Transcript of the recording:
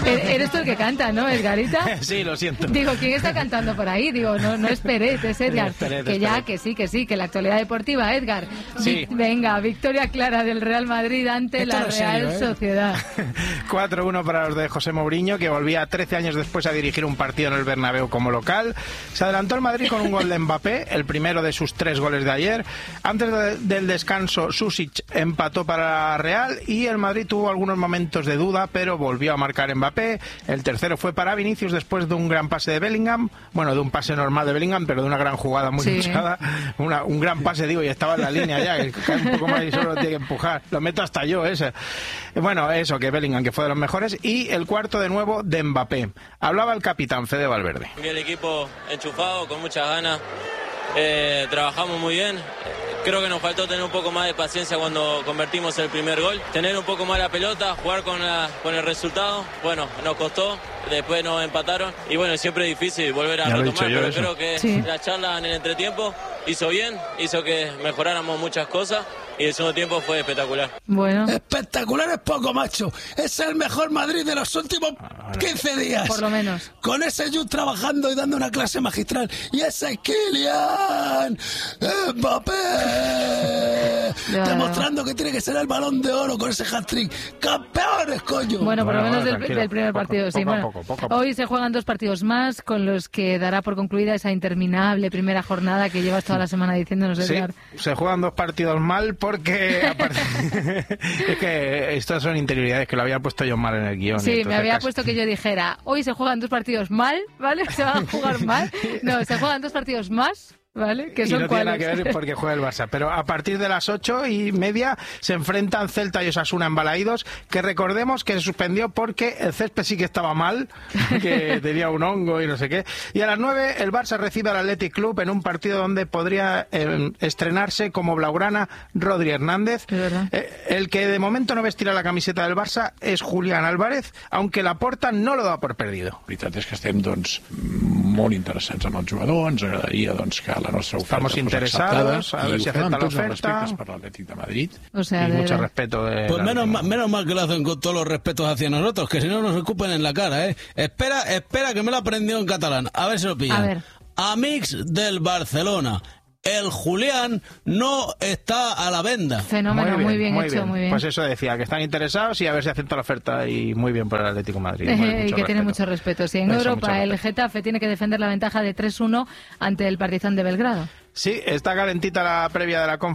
Eres tú el que canta, ¿no, Edgarita? Sí, lo siento. Digo, ¿quién está cantando por ahí? Digo, no es Peret, es Edgar. Que sí, que la actualidad deportiva, Edgar. Sí. Venga, victoria clara del Real Madrid ante la Real Sociedad. 4-1 para los de José Mourinho, que volvía 13 años después a dirigir un partido en el Bernabéu como local. Se adelantó el Madrid con un gol de Mbappé, el primero de sus 3 goles de ayer. Antes del descanso, Susic empató para la Real y el Madrid tuvo algunos momentos de duda, pero volvió a marcar Mbappé. El tercero fue para Vinicius después de un gran pase de Bellingham, bueno, de un pase normal de Bellingham, pero de una gran jugada muy luchada. Un gran pase, digo, y estaba en la línea ya, que cae un poco más y solo tiene que empujar. Lo meto hasta yo, ese. Bueno, eso, que Bellingham, que fue de los mejores. Y el cuarto de nuevo de Mbappé. Hablaba el capitán Fede Valverde. El equipo enchufado, con muchas ganas. Trabajamos muy bien. Creo que nos faltó tener un poco más de paciencia cuando convertimos el primer gol. Tener un poco más la pelota, jugar con el resultado. Bueno, nos costó, después nos empataron. Y bueno, siempre es difícil volver a retomar, pero creo que la charla en el entretiempo hizo bien, hizo que mejoráramos muchas cosas. Y el segundo tiempo fue espectacular. Bueno. Espectacular es poco, macho. Es el mejor Madrid de los últimos 15 días. Por lo menos. Con ese Jude trabajando y dando una clase magistral. Y ese Kylian Mbappé demostrando que tiene que ser el Balón de Oro con ese hat-trick. ¡Campeones, coño! Bueno, por lo menos del primer partido, sí. Poco. Hoy se juegan 2 partidos más con los que dará por concluida esa interminable primera jornada que llevas toda la semana diciéndonos, Edgar. Sí, se juegan 2 partidos mal porque es que estas son interioridades que lo había puesto yo mal en el guión. Sí, me había puesto que yo dijera, hoy se juegan 2 partidos mal, ¿vale? Se van a jugar mal. No, se juegan 2 partidos más, ¿vale? Que son no tiene nada que ver porque juega el Barça. Pero a partir de las 8:30 se enfrentan Celta y Osasuna en Balaídos, que recordemos que se suspendió porque el césped sí que estaba mal, que tenía un hongo y no sé qué. Y a las 9 el Barça recibe al Athletic Club en un partido donde podría estrenarse como blaugrana Rodri Hernández. El que de momento no vestirá la camiseta del Barça es Julián Álvarez, aunque Laporta no lo da por perdido. La veritat és que estem molt interessats amb el jugador, ens agradaria que la nostra oferta estamos interesados a ver si acepta la oferta para el Atlético de Madrid. O sea, y mucho respeto pues menos mal que lo hacen con todos los respetos hacia nosotros, que si no nos escupen en la cara, espera que me lo he aprendido en catalán, a ver si lo pillan. Amics del Barcelona, el Julián no está a la venda. Fenómeno, muy bien hecho. Pues eso decía, que están interesados y a ver si acepta la oferta, y muy bien por el Atlético de Madrid. Y que tiene mucho respeto. Sí, en Europa el Getafe tiene que defender la ventaja de 3-1 ante el Partizan de Belgrado. Sí, está calentita la previa de la